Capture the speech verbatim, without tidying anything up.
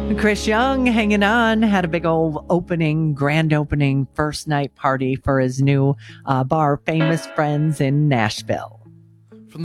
Chris Young hanging on, had a big old opening, grand opening first night party for his new uh, bar, Famous Friends in Nashville.